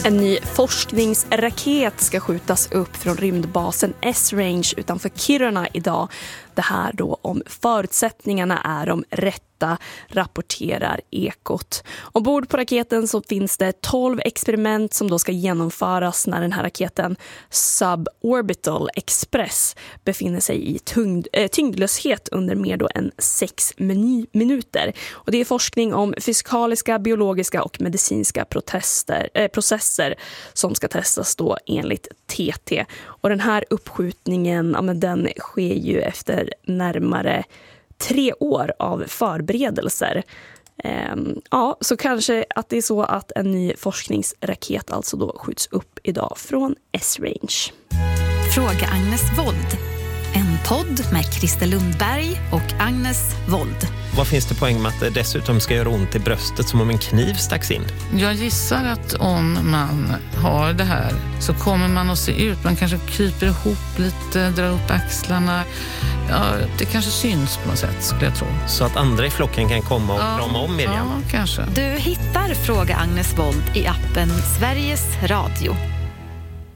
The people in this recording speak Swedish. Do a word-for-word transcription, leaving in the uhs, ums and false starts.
En ny forskningsraket ska skjutas upp från rymdbasen Esrange utanför Kiruna idag. Det här då om förutsättningarna är de rätta, rapporterar Ekot. Ombord på raketen så finns det tolv experiment som då ska genomföras när den här raketen Suborbital Express befinner sig i tyngd, äh, tyngdlöshet under mer då än sex minu- minuter. Och det är forskning om fysikaliska, biologiska och medicinska protester, äh, processer som ska testas då enligt T T. Och den här uppskjutningen, ja, men den sker ju efter närmare tre år av förberedelser. Ehm, ja, så kanske att det är så att en ny forskningsraket alltså då skjuts upp idag från Esrange. Fråga Agnes Wold. En podd med Christer Lundberg och Agnes Wold. Vad finns det poäng med att det dessutom ska göra ont i bröstet som om en kniv stacks in? Jag gissar att om man har det här så kommer man att se ut. Man kanske kryper ihop lite, drar upp axlarna. Ja, det kanske syns på något sätt, skulle jag tro. Så att andra i flocken kan komma och ja, krama om Miriam? Ja, kanske. Du hittar Fråga Agnes Wold i appen Sveriges Radio.